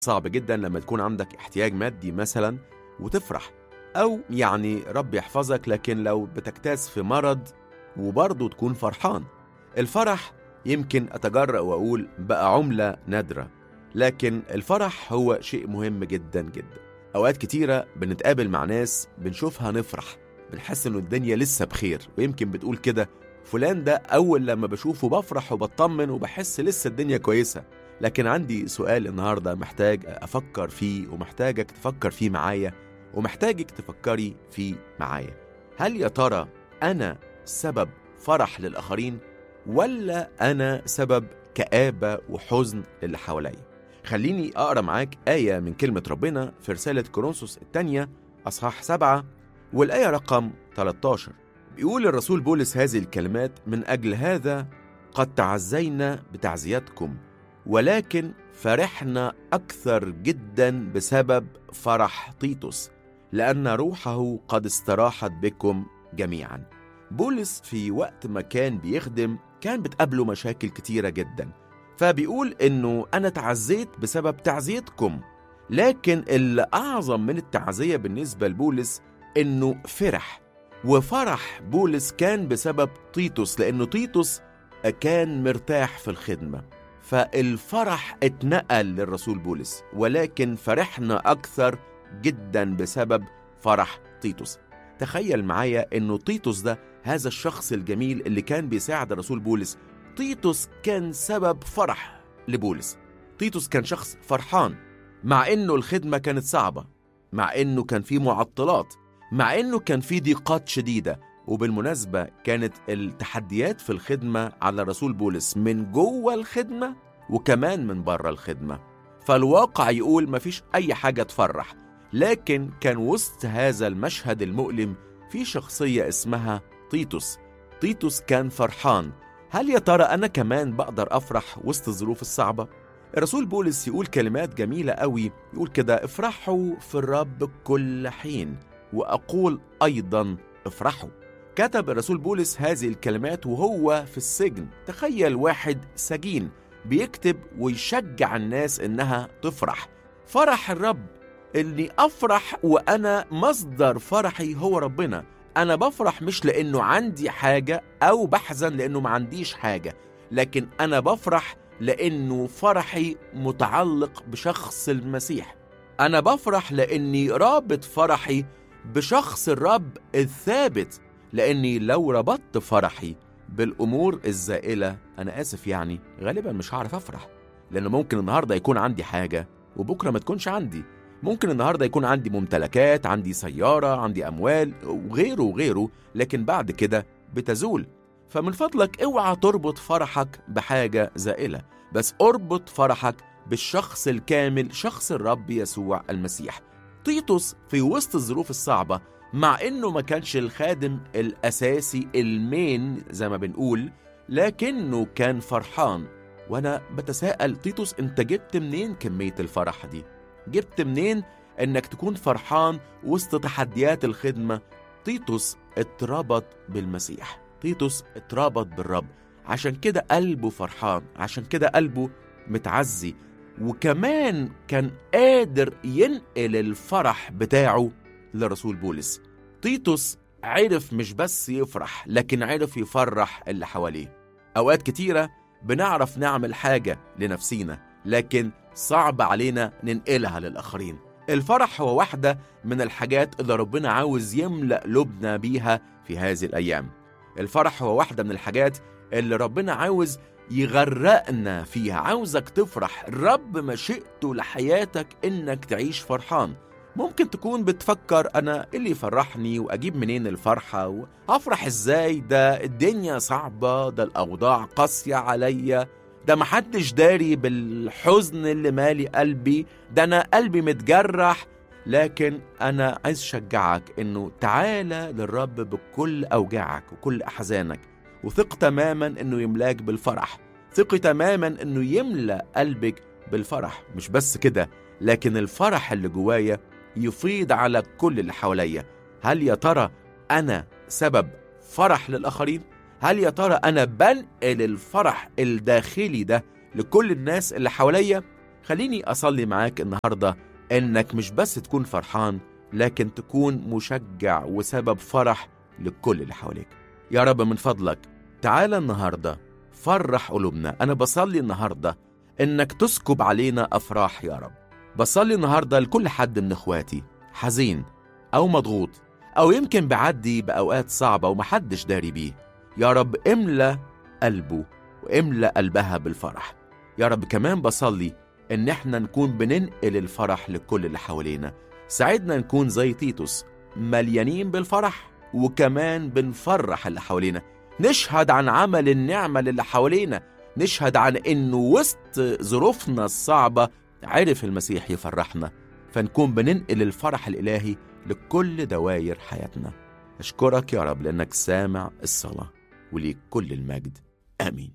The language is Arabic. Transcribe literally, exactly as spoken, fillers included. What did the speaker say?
صعب جدا لما تكون عندك احتياج مادي مثلا وتفرح، أو يعني رب يحفظك لكن لو بتكتاز في مرض وبرضه تكون فرحان. الفرح يمكن أتجرأ وأقول بقى عملة نادرة، لكن الفرح هو شيء مهم جدا جدا. أوقات كتيرة بنتقابل مع ناس بنشوفها نفرح، بنحس إنه الدنيا لسه بخير، ويمكن بتقول كده فلان ده أول لما بشوفه بفرح وبطمن وبحس لسه الدنيا كويسة. لكن عندي سؤال النهاردة محتاج أفكر فيه ومحتاجك تفكر فيه معايا ومحتاجك تفكري فيه معايا. هل يا ترى أنا سبب فرح للآخرين ولا أنا سبب كآبة وحزن للي حواليا؟ خليني أقرأ معاك آية من كلمة ربنا في رسالة كورنثوس الثانية أصحاح سبعة والآية رقم ثلاثة عشر. بيقول الرسول بولس هذه الكلمات: من أجل هذا قد تعزينا بتعزيتكم، ولكن فرحنا أكثر جدا بسبب فرح تيتوس، لأن روحه قد استراحت بكم جميعا. بولس في وقت ما كان بيخدم كان بتقابله مشاكل كتيرة جدا، فبيقول إنه أنا تعزيت بسبب تعزيتكم، لكن اللي أعظم من التعزية بالنسبة لبولس إنه فرح. وفرح بولس كان بسبب تيتوس، لأنه تيتوس كان مرتاح في الخدمة، فالفرح اتنقل للرسول بولس، ولكن فرحنا أكثر جدا بسبب فرح تيتوس. تخيل معايا إنه تيتوس ده هذا الشخص الجميل اللي كان بيساعد الرسول بولس، تيتوس كان سبب فرح لبولس. تيتوس كان شخص فرحان مع إنه الخدمة كانت صعبة، مع إنه كان فيه معطلات، مع إنه كان فيه ضيقات شديدة. وبالمناسبة كانت التحديات في الخدمة على الرسول بولس من جوه الخدمة وكمان من بره الخدمة، فالواقع يقول مفيش أي حاجة تفرح. لكن كان وسط هذا المشهد المؤلم في شخصية اسمها تيتوس. تيتوس كان فرحان. هل يا ترى أنا كمان بقدر أفرح وسط الظروف الصعبة؟ الرسول بولس يقول كلمات جميلة قوي، يقول كده: افرحوا في الرب كل حين، وأقول أيضا افرحوا. كتب الرسول بولس هذه الكلمات وهو في السجن. تخيل واحد سجين بيكتب ويشجع الناس إنها تفرح. فرح الرب، إني أفرح وأنا مصدر فرحي هو ربنا. أنا بفرح مش لأنه عندي حاجة أو بحزن لأنه ما عنديش حاجة، لكن أنا بفرح لأنه فرحي متعلق بشخص المسيح. أنا بفرح لأني رابط فرحي بشخص الرب الثابت، لأني لو ربطت فرحي بالأمور الزائلة أنا آسف يعني غالبا مش هعرف أفرح، لأنه ممكن النهاردة يكون عندي حاجة وبكرة ما تكونش عندي. ممكن النهاردة يكون عندي ممتلكات، عندي سيارة، عندي أموال وغيره وغيره، لكن بعد كده بتزول. فمن فضلك اوعى تربط فرحك بحاجة زائلة، بس اربط فرحك بالشخص الكامل، شخص الرب يسوع المسيح. تيتوس في وسط الظروف الصعبة، مع انه ما كانش الخادم الاساسي المين زي ما بنقول، لكنه كان فرحان. وانا بتساءل تيتوس انت جبت منين كمية الفرح دي؟ جبت منين انك تكون فرحان وسط تحديات الخدمة؟ تيتوس اتربط بالمسيح، تيتوس اتربط بالرب، عشان كده قلبه فرحان، عشان كده قلبه متعزي، وكمان كان قادر ينقل الفرح بتاعه لرسول بولس. تيتوس عرف مش بس يفرح، لكن عرف يفرح اللي حواليه. أوقات كتيرة بنعرف نعمل حاجة لنفسينا، لكن صعب علينا ننقلها للآخرين. الفرح هو واحدة من الحاجات اللي ربنا عاوز يملأ قلوبنا بيها في هذه الأيام. الفرح هو واحدة من الحاجات اللي ربنا عاوز يغرقنا فيها. عاوزك تفرح. الرب مشيئته لحياتك إنك تعيش فرحان. ممكن تكون بتفكر أنا اللي يفرحني وأجيب منين الفرحة وأفرح إزاي؟ ده الدنيا صعبة، ده الأوضاع قاسية عليا، ده محدش داري بالحزن اللي مالي قلبي، ده أنا قلبي متجرح. لكن أنا عايز أشجعك إنه تعالى للرب بكل أوجاعك وكل أحزانك، وثق تماما إنه يملاك بالفرح. ثق تماما إنه يملأ قلبك بالفرح. مش بس كده، لكن الفرح اللي جوايا يفيض على كل اللي حواليا. هل يا ترى أنا سبب فرح للآخرين؟ هل يا ترى أنا بنقل الفرح الداخلي ده لكل الناس اللي حواليا؟ خليني أصلي معاك النهاردة إنك مش بس تكون فرحان، لكن تكون مشجع وسبب فرح لكل اللي حواليك. يا رب من فضلك تعالى النهاردة فرح قلوبنا. أنا بصلي النهاردة إنك تسكب علينا أفراح يا رب. بصلي النهاردة لكل حد من إخواتي حزين أو مضغوط أو يمكن بعدي بأوقات صعبة ومحدش داري بيه. يا رب املأ قلبه واملأ قلبها بالفرح. يا رب كمان بصلي إن احنا نكون بننقل الفرح لكل اللي حوالينا. ساعدنا نكون زي تيتوس مليانين بالفرح وكمان بنفرح اللي حوالينا. نشهد عن عمل النعمة اللي حوالينا، نشهد عن إنه وسط ظروفنا الصعبة عرف المسيح يفرحنا، فنكون بننقل الفرح الإلهي لكل دواير حياتنا. أشكرك يا رب لأنك سامع الصلاة، وليك كل المجد. آمين.